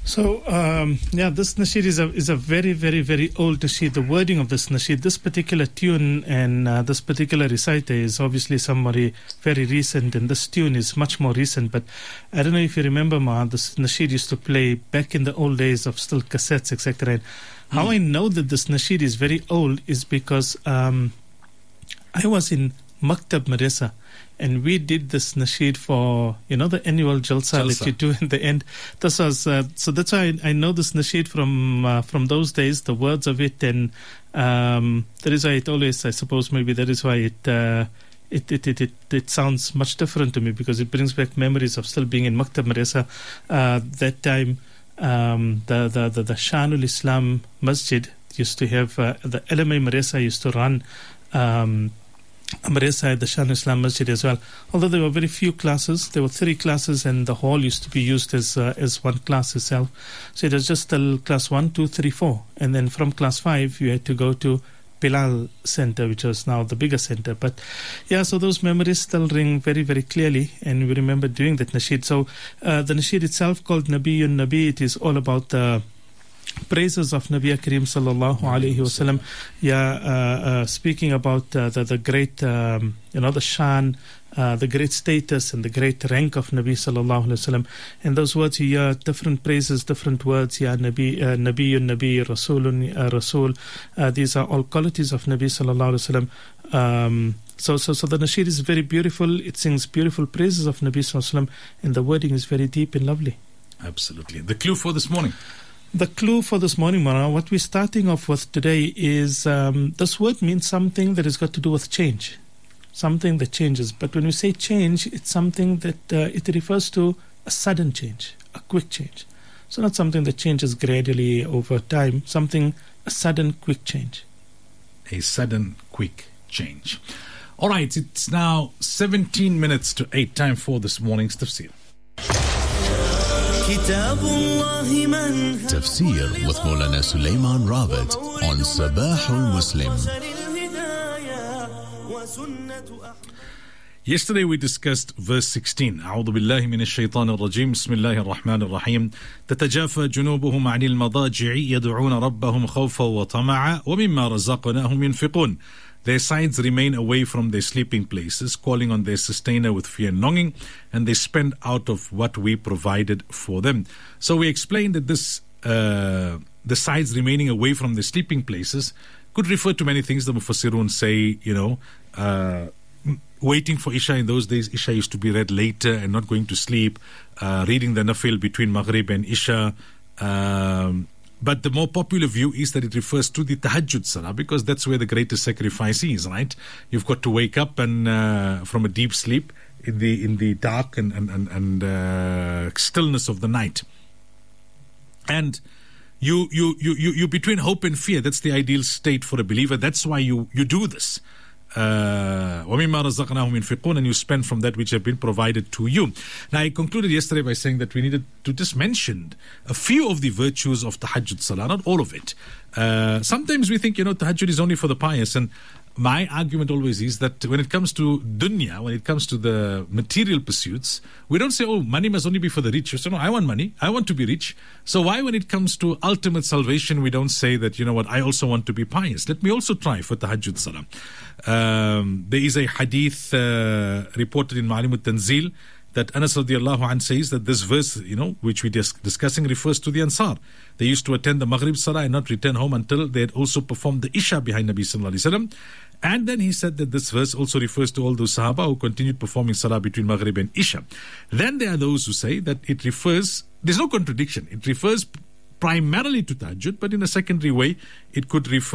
So, this nasheed is a very, very, very old nasheed. The wording of this nasheed, this particular tune and this particular reciter is obviously somebody very recent, and this tune is much more recent. But I don't know if you remember, Ma, this nasheed used to play back in the old days of still cassettes, etc. And how I know that this nasheed is very old is because I was in Maktab Madrasa, and we did this nasheed for, the annual jalsa that you do in the end. This was, so that's why I know this nasheed from those days, the words of it, and that is why it always, I suppose maybe that is why it sounds much different to me, because it brings back memories of still being in Maktab Madrasa. That time, the Shanul Islam Masjid used to have, the LMA Madrasa used to run Madrasa at the Shanul Islam Masjid as well. Although there were very few classes, there were 3 classes, and the hall used to be used as one class itself. So it was just till class 1, 2, 3, 4, and then from class 5 you had to go to Bilal Center, which was now the bigger center. But so those memories still ring very, very clearly, and we remember doing that nasheed. So the nasheed itself, called Nabiyun Nabi, it is all about the praises of Nabi Kareem sallallahu alaihi wasallam. Speaking about the great, the shan, the great status and the great rank of Nabi sallallahu alaihi wasallam. And those words you hear, different praises, different words. Ya Nabi, Nabiyun Nabi, Rasulun Rasul. These are all qualities of Nabi sallallahu alaihi wasallam. So the nasheed is very beautiful. It sings beautiful praises of Nabi sallallahu alaihi wasallam, and the wording is very deep and lovely. Absolutely. The clue for this morning. The clue for this morning, Mara, what we're starting off with today is this word means something that has got to do with change, something that changes. But when we say change, it's something that it refers to a sudden change, a quick change. So not something that changes gradually over time, a sudden, quick change. A sudden, quick change. All right, it's now 17 minutes to 8, time for this morning's tafsir. Tafsir with Maulana Sulaiman Rawat on Sabahul Muslim. Yesterday we discussed verse 16. أعوذ بالله من الشيطان الرجيم بسم الله الرحمن الرحيم تتجافى جنوبهم عن المضاجع يدعون ربهم خوفا وطمعا ومما رزقناهم ينفقون. Their sides remain away from their sleeping places, calling on their sustainer with fear and longing, and they spend out of what we provided for them. So we explained that this, the sides remaining away from their sleeping places could refer to many things. The Mufassirun say, waiting for Isha. In those days, Isha used to be read later and not going to sleep, reading the Nafil between Maghrib and Isha. But the more popular view is that it refers to the Tahajjud Salah, because that's where the greatest sacrifice is, right? You've got to wake up and from a deep sleep in the dark and stillness of the night, and you between hope and fear. That's the ideal state for a believer. That's why you do this. وَمِمَّا رَزَقْنَاهُمْ يُنْفِقُونَ, and you spend from that which have been provided to you. Now, I concluded yesterday by saying that we needed to just mention a few of the virtues of Tahajjud Salah, not all of it. Sometimes we think, Tahajjud is only for the pious, and my argument always is that when it comes to dunya, when it comes to the material pursuits, we don't say, money must only be for the rich. So, no, I want money, I want to be rich. So why, when it comes to ultimate salvation, we don't say that, I also want to be pious? Let me also try for Tahajjud Salah. There is a hadith reported in Ma'alim al-Tanzil that Anas radiallahu anh says that this verse, which we're discussing, refers to the Ansar. They used to attend the Maghrib Salah and not return home until they had also performed the Isha behind Nabi sallallahu alaihi wasallam. And then he said that this verse also refers to all those Sahaba who continued performing Salah between Maghrib and Isha. Then there are those who say that it refers, there's no contradiction, it refers primarily to Tahajjud, but in a secondary way, it could refer